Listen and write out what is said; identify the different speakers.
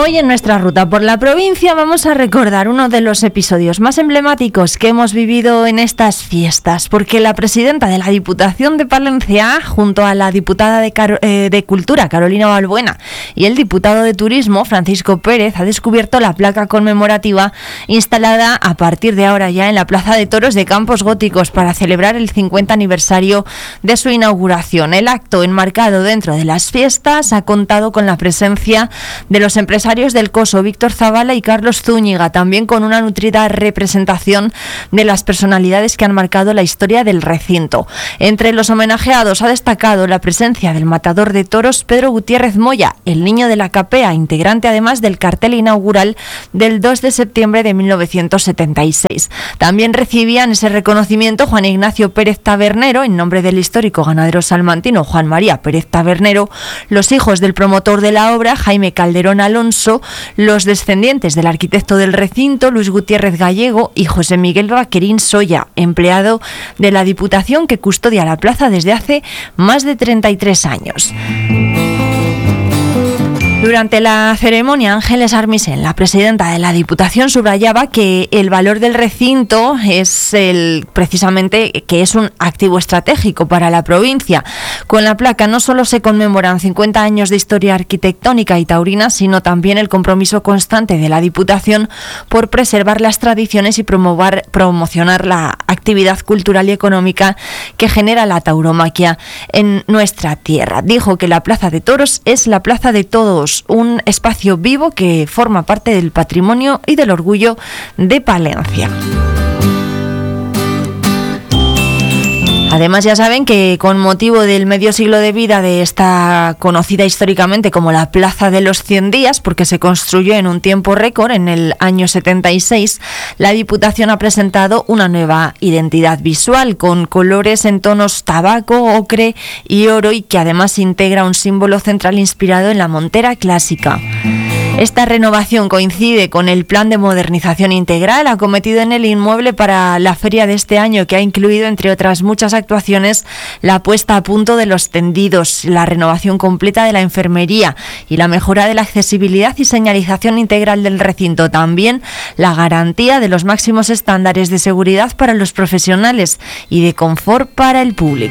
Speaker 1: Hoy en nuestra ruta por la provincia vamos a recordar uno de los episodios más emblemáticos que hemos vivido en estas fiestas, porque la presidenta de la Diputación de Palencia, junto a la diputada de Cultura, Carolina Balbuena, y el diputado de Turismo, Francisco Pérez, ha descubierto la placa conmemorativa instalada a partir de ahora ya en la Plaza de Toros de Campos Góticos para celebrar el 50 aniversario de su inauguración. El acto, enmarcado dentro de las fiestas, ha contado con la presencia de los empresarios del Coso, Víctor Zavala y Carlos Zúñiga, también con una nutrida representación de las personalidades que han marcado la historia del recinto. Entre los homenajeados ha destacado la presencia del matador de toros Pedro Gutiérrez Moya, el niño de la capea, integrante además del cartel inaugural del 2 de septiembre de 1976. También recibían ese reconocimiento Juan Ignacio Pérez Tabernero, en nombre del histórico ganadero salmantino Juan María Pérez Tabernero, los hijos del promotor de la obra, Jaime Calderón Alonso, los descendientes del arquitecto del recinto, Luis Gutiérrez Gallego, y José Miguel Vaquerín Soya, empleado de la Diputación que custodia la plaza desde hace más de 33 años. Durante la ceremonia, Ángeles Armisen, la presidenta de la Diputación, subrayaba que el valor del recinto es precisamente que es un activo estratégico para la provincia. Con la placa no solo se conmemoran 50 años de historia arquitectónica y taurina, sino también el compromiso constante de la Diputación por preservar las tradiciones y promocionar la actividad cultural y económica que genera la tauromaquia en nuestra tierra. Dijo que la Plaza de Toros es la plaza de todos, un espacio vivo que forma parte del patrimonio y del orgullo de Palencia. Además, ya saben que con motivo del medio siglo de vida de esta conocida históricamente como la Plaza de los 100 Días, porque se construyó en un tiempo récord, en el año 76, la Diputación ha presentado una nueva identidad visual con colores en tonos tabaco, ocre y oro, y que además integra un símbolo central inspirado en la montera clásica. Esta renovación coincide con el plan de modernización integral acometido en el inmueble para la feria de este año, que ha incluido, entre otras muchas actuaciones, la puesta a punto de los tendidos, la renovación completa de la enfermería y la mejora de la accesibilidad y señalización integral del recinto. También la garantía de los máximos estándares de seguridad para los profesionales y de confort para el público.